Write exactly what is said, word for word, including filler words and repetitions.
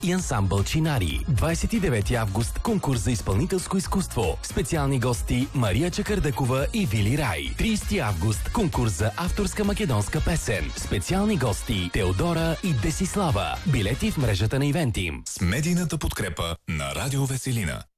и ансамбъл Чинари. двадесет и девети август конкурс за изпълнителско изкуство. Специални гости Мария Чакърдъкова и Вили Рай. тридесети август конкурс за авторска македонска песен. Специални гости Теодора и Десислава. Билети в мрежата на Ивентим. С медийната подкрепа на Радио Веселина.